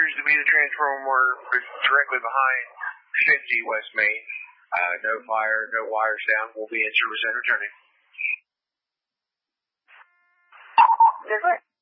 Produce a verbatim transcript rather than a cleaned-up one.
appears to be the transformer directly behind fifty West Main. Uh, no fire, no wires down. We'll be in service and returning. Yes, sir.